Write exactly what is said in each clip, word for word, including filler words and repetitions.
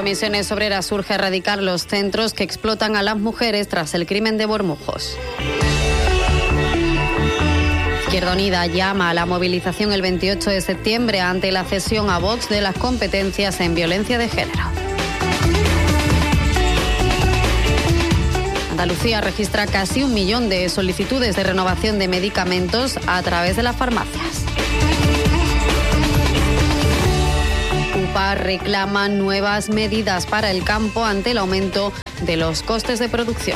Comisiones Obreras urge erradicar los centros que explotan a las mujeres tras el crimen de Bormujos. Izquierda Unida llama a la movilización el veintiocho de septiembre ante la cesión a Vox de las competencias en violencia de género. Andalucía registra casi un millón de solicitudes de renovación de medicamentos a través de las farmacias. UPA reclama nuevas medidas para el campo ante el aumento de los costes de producción.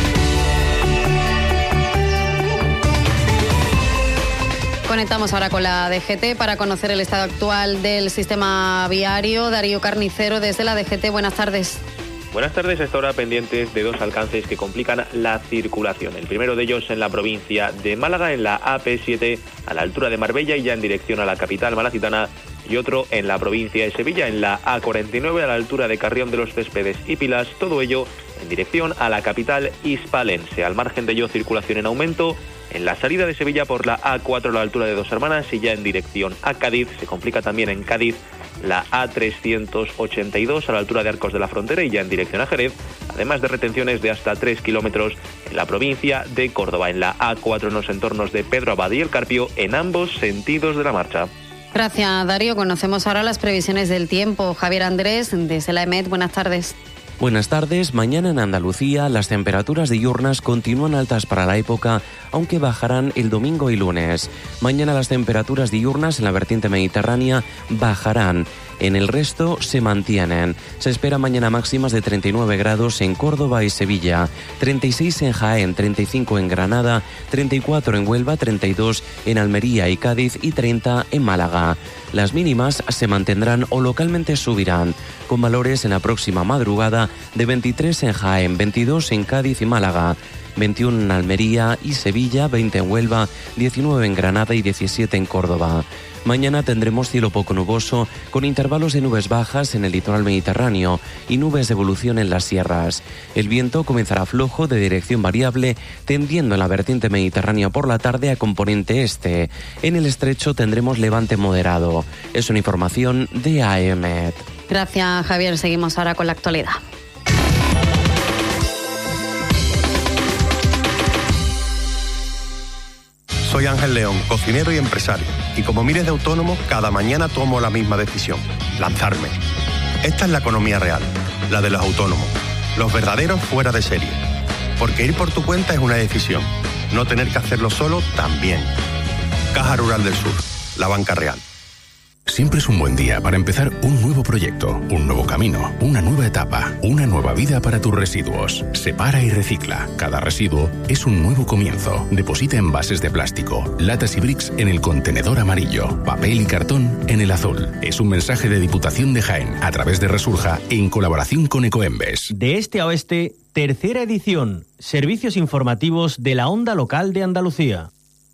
Conectamos ahora con la D G T para conocer el estado actual del sistema viario. Darío Carnicero, desde la D G T, buenas tardes. Buenas tardes, a esta hora pendientes de dos alcances que complican la circulación. El primero de ellos en la provincia de Málaga, en la A P siete, a la altura de Marbella y ya en dirección a la capital malacitana, y otro en la provincia de Sevilla, en la A cuarenta y nueve, a la altura de Carrión de los Céspedes y Pilas, todo ello en dirección a la capital hispalense. Al margen de ello, circulación en aumento en la salida de Sevilla por la A cuatro a la altura de Dos Hermanas y ya en dirección a Cádiz. Se complica también en Cádiz la A trescientos ochenta y dos a la altura de Arcos de la Frontera y ya en dirección a Jerez, además de retenciones de hasta tres kilómetros en la provincia de Córdoba, en la A cuatro en los entornos de Pedro Abad y El Carpio, en ambos sentidos de la marcha. Gracias, Darío. Conocemos ahora las previsiones del tiempo. Javier Andrés, desde la E M E T, buenas tardes. Buenas tardes. Mañana en Andalucía las temperaturas diurnas continúan altas para la época, aunque bajarán el domingo y lunes. Mañana las temperaturas diurnas en la vertiente mediterránea bajarán. En el resto se mantienen. Se espera mañana máximas de treinta y nueve grados en Córdoba y Sevilla, treinta y seis en Jaén, treinta y cinco en Granada, treinta y cuatro en Huelva, treinta y dos en Almería y Cádiz y treinta en Málaga. Las mínimas se mantendrán o localmente subirán, con valores en la próxima madrugada de veintitrés en Jaén, veintidós en Cádiz y Málaga, veintiuno en Almería y Sevilla, veinte en Huelva, diecinueve en Granada y diecisiete en Córdoba. Mañana tendremos cielo poco nuboso, con intervalos de nubes bajas en el litoral mediterráneo y nubes de evolución en las sierras. El viento comenzará flojo de dirección variable, tendiendo en la vertiente mediterránea por la tarde a componente este. En el estrecho tendremos levante moderado. Es una información de A E M E T. Gracias, Javier. Seguimos ahora con la actualidad. Soy Ángel León, cocinero y empresario, y como miles de autónomos, cada mañana tomo la misma decisión: lanzarme. Esta es la economía real, la de los autónomos, los verdaderos fuera de serie. Porque ir por tu cuenta es una decisión, no tener que hacerlo solo también. Caja Rural del Sur, la banca real. Siempre es un buen día para empezar un nuevo proyecto, un nuevo camino, una nueva etapa, una nueva vida para tus residuos. Separa y recicla. Cada residuo es un nuevo comienzo. Deposita envases de plástico, latas y bricks en el contenedor amarillo, papel y cartón en el azul. Es un mensaje de Diputación de Jaén a través de Resurja en colaboración con Ecoembes. De este a oeste, tercera edición. Servicios informativos de la onda local de Andalucía.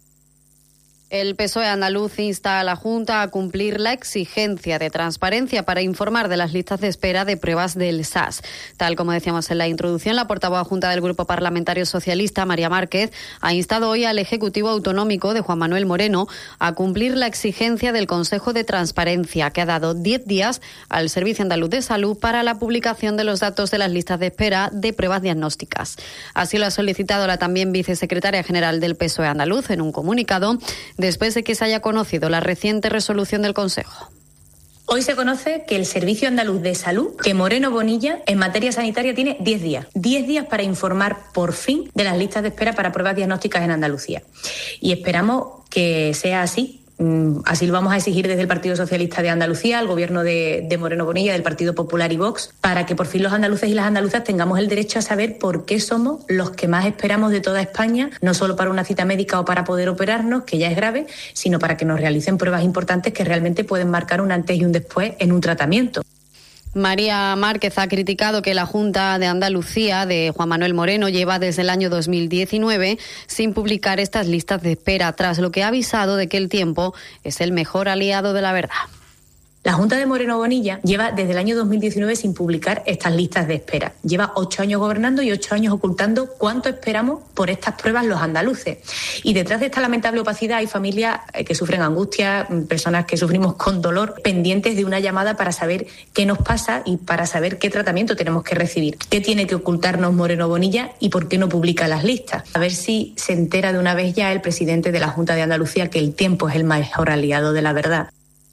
El P S O E andaluz insta a la Junta a cumplir la exigencia de transparencia para informar de las listas de espera de pruebas del S A S. Tal como decíamos en la introducción, la portavoz adjunta del Grupo Parlamentario Socialista, María Márquez, ha instado hoy al Ejecutivo Autonómico de Juan Manuel Moreno a cumplir la exigencia del Consejo de Transparencia, que ha dado diez días al Servicio Andaluz de Salud para la publicación de los datos de las listas de espera de pruebas diagnósticas. Así lo ha solicitado la también vicesecretaria general del P S O E andaluz en un comunicado, después de que se haya conocido la reciente resolución del Consejo. Hoy se conoce que el Servicio Andaluz de Salud, que Moreno Bonilla, en materia sanitaria tiene diez días. diez días para informar por fin de las listas de espera para pruebas diagnósticas en Andalucía. Y esperamos que sea así. Así lo vamos a exigir desde el Partido Socialista de Andalucía, al gobierno de, de Moreno Bonilla, del Partido Popular y Vox, para que por fin los andaluces y las andaluzas tengamos el derecho a saber por qué somos los que más esperamos de toda España, no solo para una cita médica o para poder operarnos, que ya es grave, sino para que nos realicen pruebas importantes que realmente pueden marcar un antes y un después en un tratamiento. María Márquez ha criticado que la Junta de Andalucía de Juan Manuel Moreno lleva desde el año dos mil diecinueve sin publicar estas listas de espera, tras lo que ha avisado de que el tiempo es el mejor aliado de la verdad. La Junta de Moreno Bonilla lleva desde el año dos mil diecinueve sin publicar estas listas de espera. Lleva ocho años gobernando y ocho años ocultando cuánto esperamos por estas pruebas los andaluces. Y detrás de esta lamentable opacidad hay familias que sufren angustia, personas que sufrimos con dolor, pendientes de una llamada para saber qué nos pasa y para saber qué tratamiento tenemos que recibir. ¿Qué tiene que ocultarnos Moreno Bonilla y por qué no publica las listas? A ver si se entera de una vez ya el presidente de la Junta de Andalucía que el tiempo es el mejor aliado de la verdad.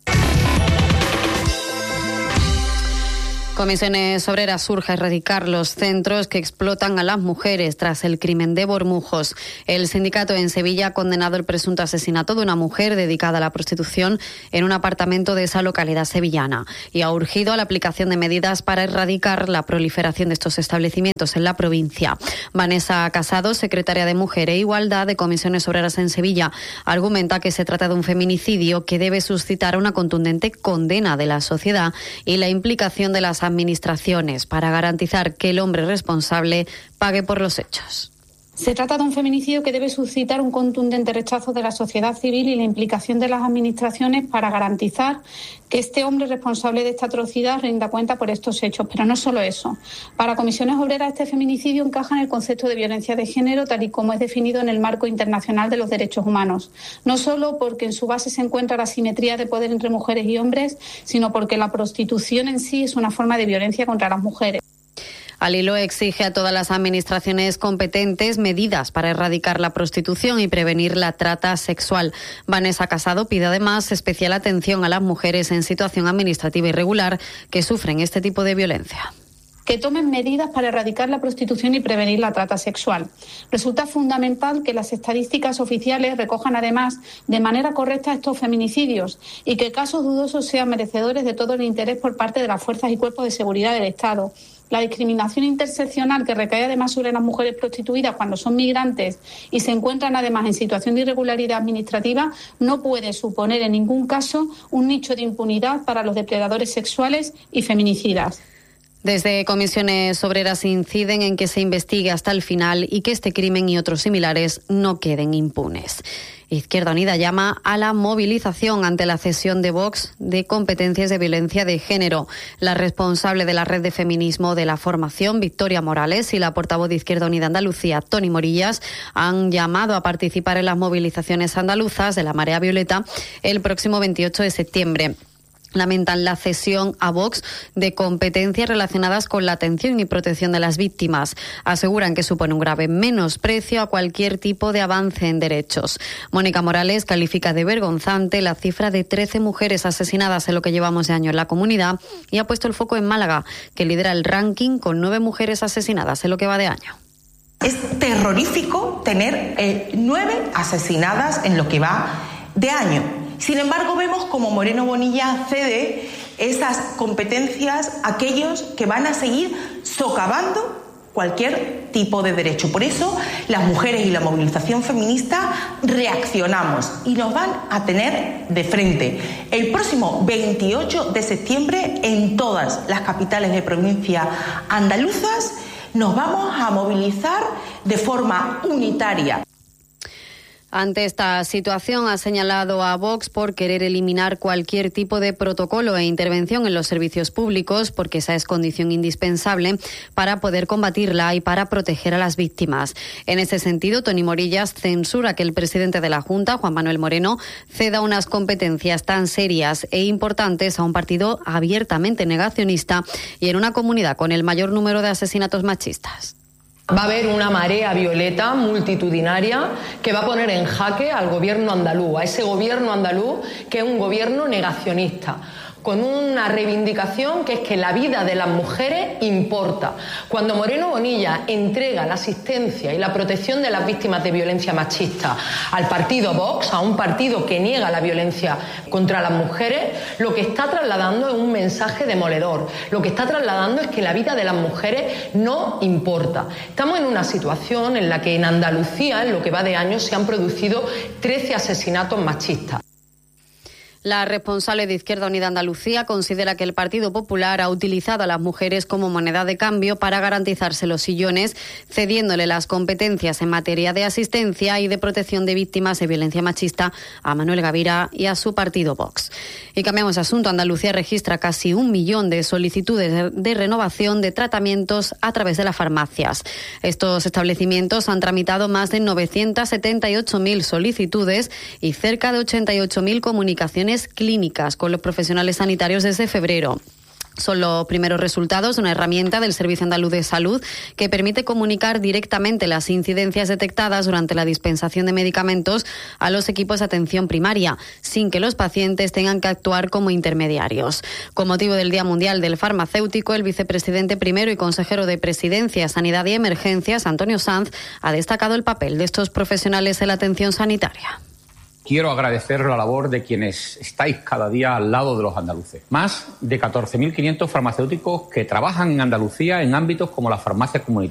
Comisiones Obreras urge erradicar los centros que explotan a las mujeres tras el crimen de Bormujos. El sindicato en Sevilla ha condenado el presunto asesinato de una mujer dedicada a la prostitución en un apartamento de esa localidad sevillana y ha urgido a la aplicación de medidas para erradicar la proliferación de estos establecimientos en la provincia. Vanessa Casado, secretaria de Mujer e Igualdad de Comisiones Obreras en Sevilla, argumenta que se trata de un feminicidio que debe suscitar una contundente condena de la sociedad y la implicación de las administraciones para garantizar que el hombre responsable pague por los hechos. Se trata de un feminicidio que debe suscitar un contundente rechazo de la sociedad civil y la implicación de las administraciones para garantizar que este hombre responsable de esta atrocidad rinda cuenta por estos hechos. Pero no solo eso. Para Comisiones Obreras, este feminicidio encaja en el concepto de violencia de género, tal y como es definido en el marco internacional de los derechos humanos. No solo porque en su base se encuentra la asimetría de poder entre mujeres y hombres, sino porque la prostitución en sí es una forma de violencia contra las mujeres. Al hilo exige a todas las administraciones competentes medidas para erradicar la prostitución y prevenir la trata sexual. Vanessa Casado pide además especial atención a las mujeres en situación administrativa irregular que sufren este tipo de violencia. Que tomen medidas para erradicar la prostitución y prevenir la trata sexual. Resulta fundamental que las estadísticas oficiales recojan además de manera correcta estos feminicidios y que casos dudosos sean merecedores de todo el interés por parte de las fuerzas y cuerpos de seguridad del Estado. La discriminación interseccional que recae además sobre las mujeres prostituidas cuando son migrantes y se encuentran además en situación de irregularidad administrativa no puede suponer en ningún caso un nicho de impunidad para los depredadores sexuales y feminicidas. Desde Comisiones Obreras inciden en que se investigue hasta el final y que este crimen y otros similares no queden impunes. Izquierda Unida llama a la movilización ante la cesión de Vox de competencias de violencia de género. La responsable de la red de feminismo de la formación, Victoria Morales, y la portavoz de Izquierda Unida Andalucía, Toni Morillas, han llamado a participar en las movilizaciones andaluzas de la Marea Violeta el próximo veintiocho de septiembre. Lamentan la cesión a Vox de competencias relacionadas con la atención y protección de las víctimas. Aseguran que supone un grave menosprecio a cualquier tipo de avance en derechos. Mónica Morales califica de vergonzante la cifra de trece mujeres asesinadas en lo que llevamos de año en la comunidad y ha puesto el foco en Málaga, que lidera el ranking con nueve mujeres asesinadas en lo que va de año. Es terrorífico tener eh, nueve asesinadas en lo que va de año. Sin embargo, vemos como Moreno Bonilla cede esas competencias a aquellos que van a seguir socavando cualquier tipo de derecho. Por eso, las mujeres y la movilización feminista reaccionamos y nos van a tener de frente. El próximo veintiocho de septiembre, en todas las capitales de provincia andaluzas, nos vamos a movilizar de forma unitaria. Ante esta situación ha señalado a Vox por querer eliminar cualquier tipo de protocolo e intervención en los servicios públicos, porque esa es condición indispensable para poder combatirla y para proteger a las víctimas. En ese sentido, Toni Morillas censura que el presidente de la Junta, Juan Manuel Moreno, ceda unas competencias tan serias e importantes a un partido abiertamente negacionista y en una comunidad con el mayor número de asesinatos machistas. Va a haber una marea violeta multitudinaria que va a poner en jaque al gobierno andaluz, a ese gobierno andaluz que es un gobierno negacionista, con una reivindicación que es que la vida de las mujeres importa. Cuando Moreno Bonilla entrega la asistencia y la protección de las víctimas de violencia machista al partido Vox, a un partido que niega la violencia contra las mujeres, lo que está trasladando es un mensaje demoledor. Lo que está trasladando es que la vida de las mujeres no importa. Estamos en una situación en la que en Andalucía, en lo que va de año, se han producido trece asesinatos machistas. La responsable de Izquierda Unida Andalucía considera que el Partido Popular ha utilizado a las mujeres como moneda de cambio para garantizarse los sillones, cediéndole las competencias en materia de asistencia y de protección de víctimas de violencia machista a Manuel Gavira y a su partido Vox. Y cambiamos de asunto. Andalucía registra casi un millón de solicitudes de renovación de tratamientos a través de las farmacias. Estos establecimientos han tramitado más de novecientas setenta y ocho mil solicitudes y cerca de ochenta y ocho mil comunicaciones clínicas con los profesionales sanitarios desde febrero. Son los primeros resultados de una herramienta del Servicio Andaluz de Salud que permite comunicar directamente las incidencias detectadas durante la dispensación de medicamentos a los equipos de atención primaria, sin que los pacientes tengan que actuar como intermediarios. Con motivo del Día Mundial del Farmacéutico, el vicepresidente primero y consejero de Presidencia, Sanidad y Emergencias, Antonio Sanz, ha destacado el papel de estos profesionales en la atención sanitaria. Quiero agradecer la labor de quienes estáis cada día al lado de los andaluces. Más de catorce mil quinientos farmacéuticos que trabajan en Andalucía en ámbitos como las farmacias comunitarias.